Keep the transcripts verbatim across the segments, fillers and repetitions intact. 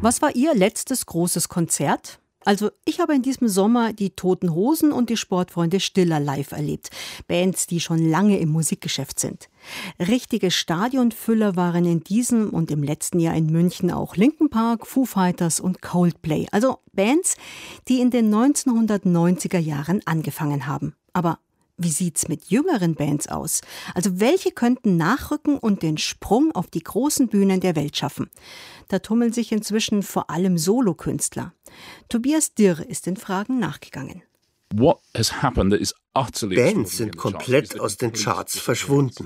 Was war Ihr letztes großes Konzert? Also ich habe in diesem Sommer die Toten Hosen und die Sportfreunde Stiller live erlebt. Bands, die schon lange im Musikgeschäft sind. Richtige Stadionfüller waren in diesem und im letzten Jahr in München auch Linkin Park, Foo Fighters und Coldplay. Also Bands, die in den neunzehnhundertneunziger Jahren angefangen haben. Aber wie sieht's mit jüngeren Bands aus? Also welche könnten nachrücken und den Sprung auf die großen Bühnen der Welt schaffen? Da tummeln sich inzwischen vor allem Solokünstler. Tobias Dirr ist den Fragen nachgegangen. Bands sind komplett aus den Charts verschwunden.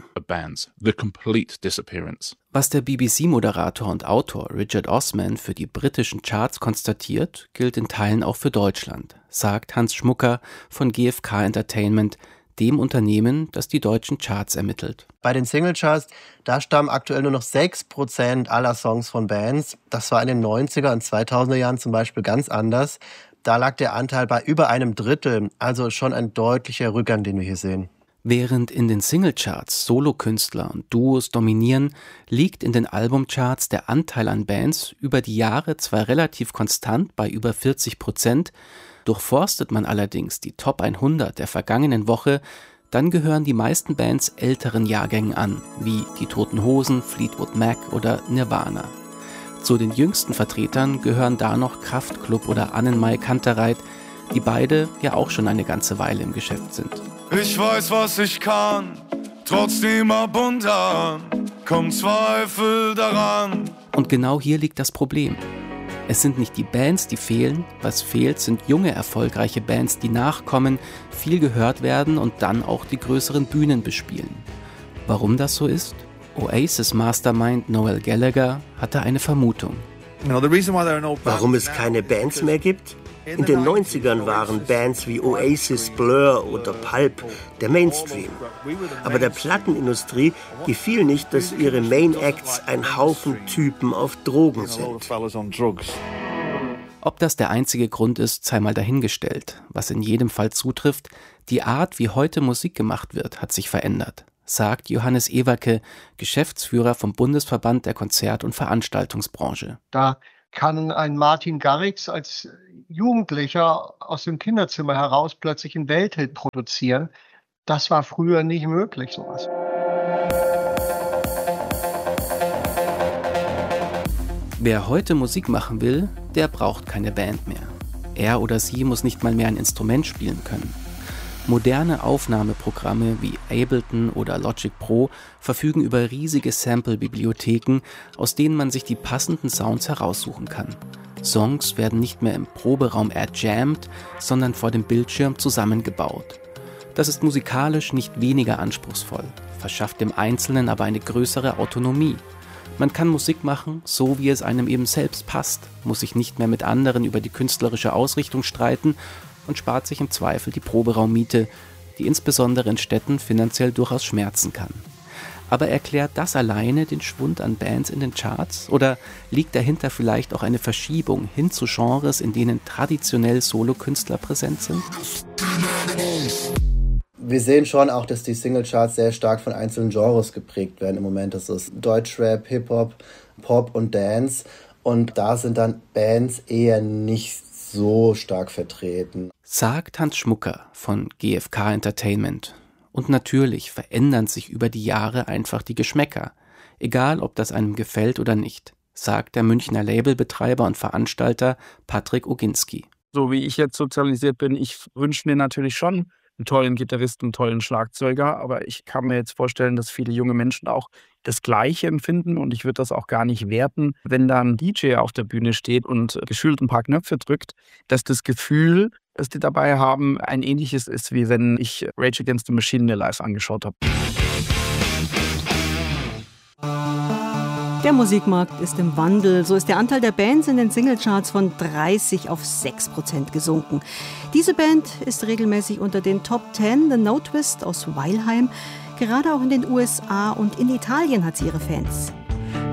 Was der B B C-Moderator und Autor Richard Osman für die britischen Charts konstatiert, gilt in Teilen auch für Deutschland, sagt Hans Schmucker von G F K Entertainment, dem Unternehmen, das die deutschen Charts ermittelt. Bei den Singlecharts, da stammen aktuell nur noch sechs Prozent aller Songs von Bands. Das war in den neunziger und zweitausender Jahren zum Beispiel ganz anders. Da lag der Anteil bei über einem Drittel, also schon ein deutlicher Rückgang, den wir hier sehen. Während in den Singlecharts Solokünstler und Duos dominieren, liegt in den Albumcharts der Anteil an Bands über die Jahre zwar relativ konstant bei über vierzig Prozent, durchforstet man allerdings die Top hundert der vergangenen Woche, dann gehören die meisten Bands älteren Jahrgängen an, wie die Toten Hosen, Fleetwood Mac oder Nirvana. Zu den jüngsten Vertretern gehören da noch Kraftklub oder Annenmai Kantereit, die beide ja auch schon eine ganze Weile im Geschäft sind. Ich weiß, was ich kann, trotzdem ab und an kommt Zweifel daran. Und genau hier liegt das Problem. Es sind nicht die Bands, die fehlen, was fehlt, sind junge, erfolgreiche Bands, die nachkommen, viel gehört werden und dann auch die größeren Bühnen bespielen. Warum das so ist? Oasis-Mastermind Noel Gallagher hatte eine Vermutung. Warum es keine Bands mehr gibt? In den neunzigern waren Bands wie Oasis, Blur oder Pulp der Mainstream. Aber der Plattenindustrie gefiel nicht, dass ihre Main Acts ein Haufen Typen auf Drogen sind. Ob das der einzige Grund ist, sei mal dahingestellt. Was in jedem Fall zutrifft, die Art, wie heute Musik gemacht wird, hat sich verändert, sagt Johannes Ewerke, Geschäftsführer vom Bundesverband der Konzert- und Veranstaltungsbranche. Da kann ein Martin Garrix als Jugendlicher aus dem Kinderzimmer heraus plötzlich einen Welthit produzieren. Das war früher nicht möglich, sowas. Wer heute Musik machen will, der braucht keine Band mehr. Er oder sie muss nicht mal mehr ein Instrument spielen können. Moderne Aufnahmeprogramme wie Ableton oder Logic Pro verfügen über riesige Sample-Bibliotheken, aus denen man sich die passenden Sounds heraussuchen kann. Songs werden nicht mehr im Proberaum erjammt, sondern vor dem Bildschirm zusammengebaut. Das ist musikalisch nicht weniger anspruchsvoll, verschafft dem Einzelnen aber eine größere Autonomie. Man kann Musik machen, so wie es einem eben selbst passt, muss sich nicht mehr mit anderen über die künstlerische Ausrichtung streiten und spart sich im Zweifel die Proberaummiete, die insbesondere in Städten finanziell durchaus schmerzen kann. Aber erklärt das alleine den Schwund an Bands in den Charts? Oder liegt dahinter vielleicht auch eine Verschiebung hin zu Genres, in denen traditionell Solokünstler präsent sind? Wir sehen schon auch, dass die Singlecharts sehr stark von einzelnen Genres geprägt werden im Moment. Das ist Deutschrap, Hip-Hop, Pop und Dance. Und da sind dann Bands eher nicht so stark vertreten. Sagt Hans Schmucker von G F K Entertainment. Und natürlich verändern sich über die Jahre einfach die Geschmäcker. Egal, ob das einem gefällt oder nicht, sagt der Münchner Labelbetreiber und Veranstalter Patrick Oginski. So wie ich jetzt sozialisiert bin, ich wünsche mir natürlich schon einen tollen Gitarristen, einen tollen Schlagzeuger, aber ich kann mir jetzt vorstellen, dass viele junge Menschen auch das Gleiche empfinden und ich würde das auch gar nicht werten, wenn da ein D J auf der Bühne steht und geschult ein paar Knöpfe drückt, dass das Gefühl, das die dabei haben, ein ähnliches ist, wie wenn ich Rage Against the Machine mir live angeschaut habe. Der Musikmarkt ist im Wandel. So ist der Anteil der Bands in den Singlecharts von dreißig auf sechs Prozent gesunken. Diese Band ist regelmäßig unter den Top zehn, The No Twist aus Weilheim. Gerade auch in den U S A und in Italien hat sie ihre Fans.